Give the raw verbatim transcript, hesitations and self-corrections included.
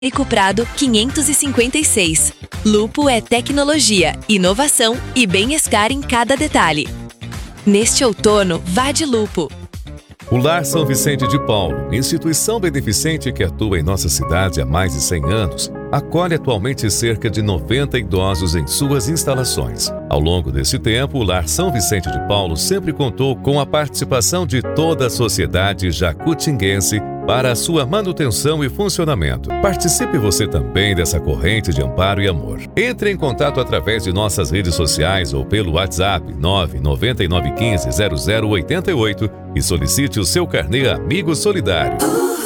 Érico Prado quinhentos e cinquenta e seis. Lupo é tecnologia, inovação e bem-estar em cada detalhe. Neste outono, vá de Lupo. O Lar São Vicente de Paulo, instituição beneficente que atua em nossa cidade há mais de cem anos, acolhe atualmente cerca de noventa idosos em suas instalações. Ao longo desse tempo, o Lar São Vicente de Paulo sempre contou com a participação de toda a sociedade jacutinguense para a sua manutenção e funcionamento. Participe você também dessa corrente de amparo e amor. Entre em contato através de nossas redes sociais ou pelo WhatsApp nove nove nove um cinco zero zero oito oito e solicite o seu carnê Amigo Solidário.